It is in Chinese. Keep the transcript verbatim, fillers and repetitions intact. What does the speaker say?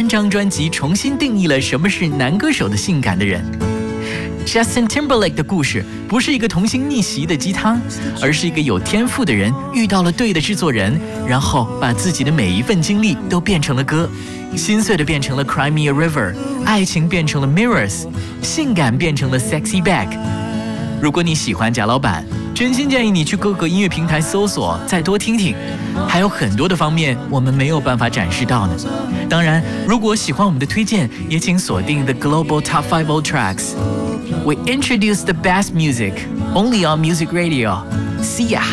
张专辑重新定义了什么是男歌手的性感的人。Justin Timberlake 的故事不是一个童星逆袭的鸡汤，而是一个有天赋的人遇到了对的制作人，然后把自己的每一份经历都变成了歌，心碎的变成了 Cry Me a River， 爱情变成了 Mirrors， 性感变成了 Sexy Back。 如果你喜欢贾老板，真心建议你去各个音乐平台搜索，再多听听，还有很多的方面我们没有办法展示到呢。当然，如果喜欢我们的推荐，也请锁定 The Global Top five Old Tracks。We introduce the best music only on Music Radio. See ya.